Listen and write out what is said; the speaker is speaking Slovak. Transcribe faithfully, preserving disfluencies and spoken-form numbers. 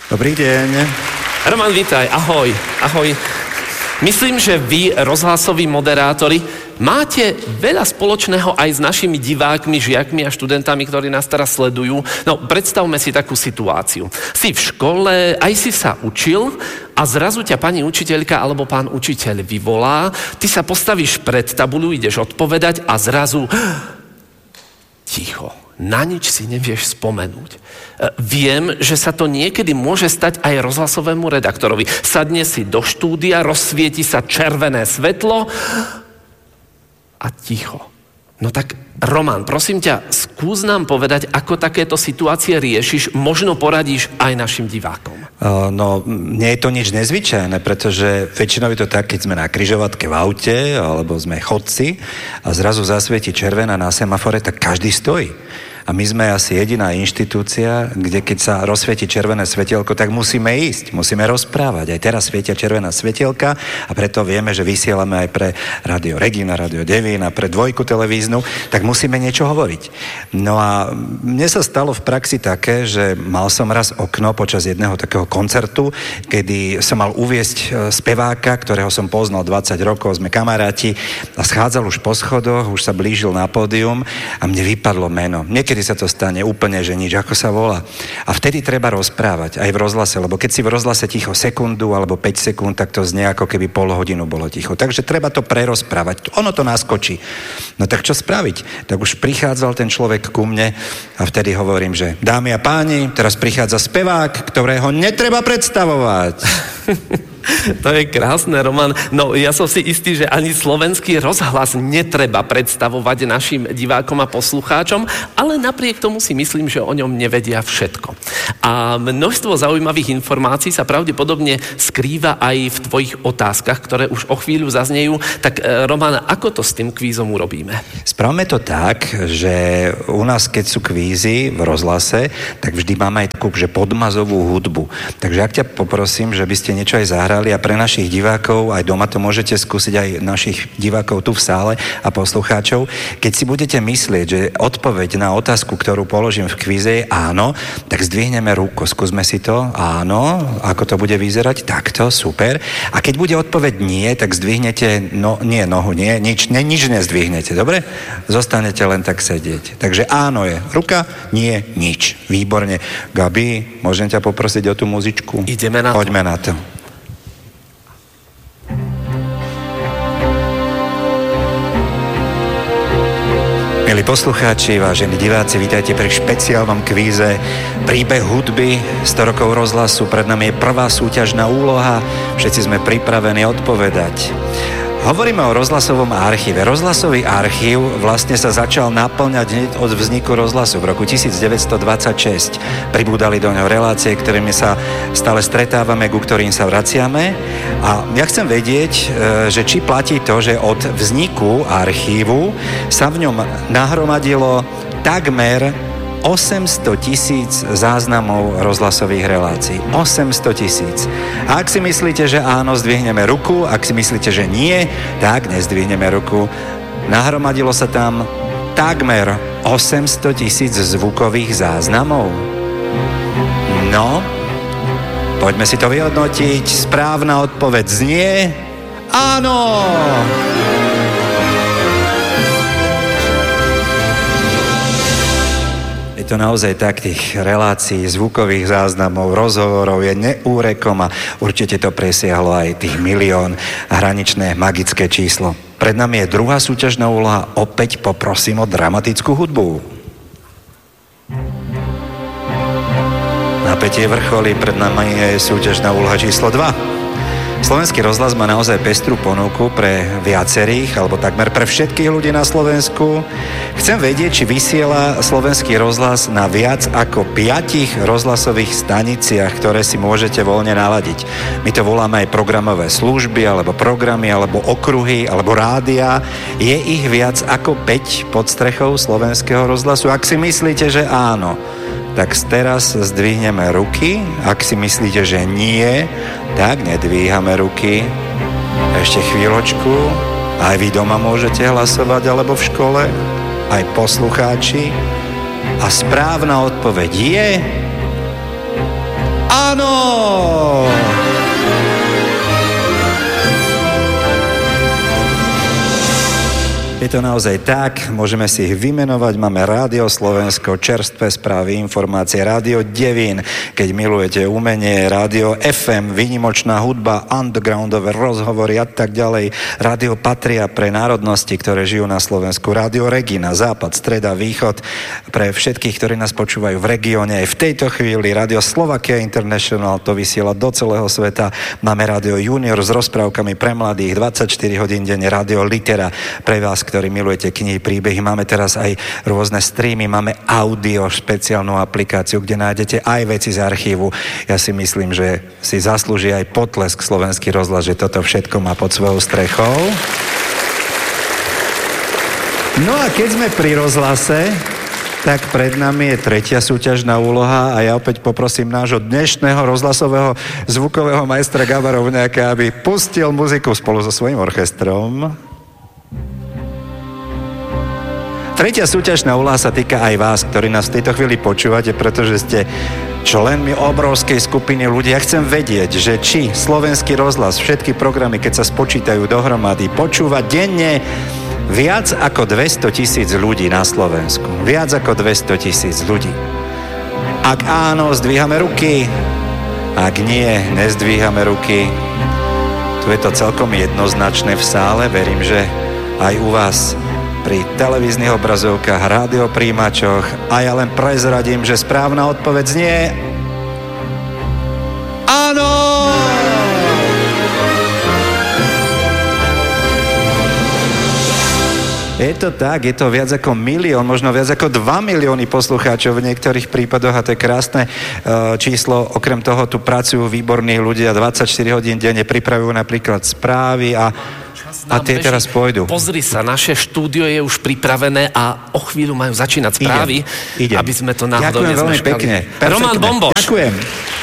Dobrý deň. Roman, vítaj, ahoj, ahoj. Myslím, že vy, rozhlasoví moderátori, máte veľa spoločného aj s našimi divákmi, žiakmi a študentami, ktorí nás teraz sledujú. No, predstavme si takú situáciu. Si v škole, aj si sa učil a zrazu ťa pani učiteľka alebo pán učiteľ vyvolá, ty sa postavíš pred tabuľu, ideš odpovedať a zrazu ticho. Na nič si nevieš spomenúť. E, viem, že sa to niekedy môže stať aj rozhlasovému redaktorovi. Sadne si do štúdia, rozsvieti sa červené svetlo a ticho. No tak, Roman, prosím ťa, skús nám povedať, ako takéto situácie riešiš, možno poradíš aj našim divákom. Uh, no, nie je to nič nezvyčajné, pretože väčšinou je to tak, keď sme na križovatke v aute, alebo sme chodci a zrazu zasvieti červená na semafore, tak každý stojí. A my sme asi jediná inštitúcia, kde keď sa rozsvieti červené svetielko, tak musíme ísť, musíme rozprávať. Aj teraz svietia červená svetielka a preto vieme, že vysielame aj pre Rádio Regina, Rádio Devín a pre dvojku televíznu, tak musíme niečo hovoriť. No a mne sa stalo v praxi také, že mal som raz okno počas jedného takého koncertu, kedy som mal uviesť speváka, ktorého som poznal dvadsať rokov, sme kamaráti a schádzal už po schodoch, už sa blížil na pódium a mne vypadlo meno. Niekedy sa to stane úplne, že nič, ako sa volá. A vtedy treba rozprávať, aj v rozhlase, lebo keď si v rozhlase ticho sekundu alebo päť sekúnd, tak to znie ako keby pol hodinu bolo ticho. Takže treba to prerozprávať. Ono to naskočí. No tak čo spraviť? Tak už prichádzal ten človek ku mne a vtedy hovorím, že dámy a páni, teraz prichádza spevák, ktorého netreba predstavovať. To je krásne, Roman. No, ja som si istý, že ani slovenský rozhlas netreba predstavovať našim divákom a poslucháčom, ale napriek tomu si myslím, že o ňom nevedia všetko. A množstvo zaujímavých informácií sa pravdepodobne skrýva aj v tvojich otázkach, ktoré už o chvíľu zaznejú. Tak, Roman, ako to s tým kvízom urobíme? Spravme to tak, že u nás, keď sú kvízy v rozhlase, tak vždy máme aj takú, že podmazovú hudbu. Takže ak ťa poprosím, že by ste niečo aj zahrali a pre našich divákov, aj doma to môžete skúsiť aj našich divákov tu v sále a poslucháčov. Keď si budete myslieť, že odpoveď na otázku, ktorú položím v kvíze je áno, tak zdvihneme ruku. Skúsme si to. Áno. Ako to bude vyzerať? Takto. Super. A keď bude odpoveď nie, tak zdvihnete no, nie nohu, nie. Nič, ne, nič nezdvihnete. Dobre? Zostanete len tak sedieť. Takže áno je ruka, nie nič. Výborne. Gabi, môžem ťa poprosiť o tú muzičku? Ideme na to. Poďme na to. Milí poslucháči, vážení diváci, vítajte pri špeciálnom kvíze Príbeh hudby, sto rokov rozhlasu. Pred nami je prvá súťažná úloha, všetci sme pripravení odpovedať. Hovoríme o rozhlasovom archíve. Rozhlasový archív vlastne sa začal naplňať hneď od vzniku rozhlasu v roku devätnásťstodvadsaťšesť. Pribúdali do ňoho relácie, ktorými sa stále stretávame, ku ktorým sa vraciame. A ja chcem vedieť, že či platí to, že od vzniku archívu sa v ňom nahromadilo takmer osemsto tisíc záznamov rozhlasových relácií. osemsto tisíc. A ak si myslíte, že áno, zdvihneme ruku, ak si myslíte, že nie, tak nezdvihneme ruku. Nahromadilo sa tam takmer osemsto tisíc zvukových záznamov. No, poďme si to vyhodnotiť. Správna odpoveď znie áno! To naozaj tak, tých relácií, zvukových záznamov, rozhovorov je neúrekom a určite to presiahlo aj tých milión a hraničné magické číslo. Pred nami je druhá súťažná úloha, opäť poprosím o dramatickú hudbu. Napätie vrcholí, pred nami je súťažná úloha číslo dva. Slovenský rozhlas má naozaj pestrú ponuku pre viacerých, alebo takmer pre všetkých ľudí na Slovensku. Chcem vedieť, či vysiela Slovenský rozhlas na viac ako piatich rozhlasových staniciach, ktoré si môžete voľne naladiť. My to voláme aj programové služby, alebo programy, alebo okruhy, alebo rádia. Je ich viac ako päť pod strechou Slovenského rozhlasu? Ak si myslíte, že áno, tak teraz zdvihneme ruky. Ak si myslíte, že nie, tak nedvíhame ruky. Ešte chvíľočku. Aj vy doma môžete hlasovať, alebo v škole, aj poslucháči. A správna odpoveď je Áno! Je to naozaj tak, môžeme si ich vymenovať. Máme Rádio Slovensko, čerstvé správy, informácie, Rádio Devín, keď milujete umenie, Rádio ef em, výnimočná hudba, undergroundové rozhovory a tak ďalej, Rádio Patria pre národnosti, ktoré žijú na Slovensku, Rádio Regina, západ, streda, východ, pre všetkých, ktorí nás počúvajú v regióne. Aj v tejto chvíli Rádio Slovakia International to vysiela do celého sveta. Máme Rádio Junior s rozprávkami pre mladých, dvadsaťštyri hodín denne, Rádio Litera pre vás, ktorí milujete knihy, príbehy. Máme teraz aj rôzne streamy, máme audio, špeciálnu aplikáciu, kde nájdete aj veci z archívu. Ja si myslím, že si zaslúži aj potlesk Slovenský rozhlas, že toto všetko má pod svojou strechou. No a keď sme pri rozhlase, tak pred nami je tretia súťažná úloha a ja opäť poprosím nášho dnešného rozhlasového zvukového majstra Gaba Rovňáka, aby pustil muziku spolu so svojím orchestrom. Tretia súťažná úloha sa týka aj vás, ktorí nás v tejto chvíli počúvate, pretože ste členmi obrovskej skupiny ľudí. Ja chcem vedieť, že či Slovenský rozhlas, všetky programy, keď sa spočítajú dohromady, počúva denne viac ako dvesto tisíc ľudí na Slovensku. Viac ako dvesto tisíc ľudí. Ak áno, zdvíhame ruky. Ak nie, nezdvíhame ruky. Tu je to celkom jednoznačné v sále. Verím, že aj u vás pri televíznych obrazovkách, rádiopríjimačoch, a ja len prezradím, že správna odpoveď znie áno! Je to tak, je to viac ako milión, možno viac ako dva milióny poslucháčov v niektorých prípadoch a to je krásne uh, číslo. Okrem toho tu pracujú výborní ľudia, dvadsaťštyri hodín denne pripravujú napríklad správy a A tie beží. Teraz pôjdu. Pozri sa, naše štúdio je už pripravené a o chvíľu majú začínať správy, Idem. Idem. aby sme to náhodou nezmeškali. Ďakujem veľmi pekne. Perfektne. Roman Bomboš. Ďakujem.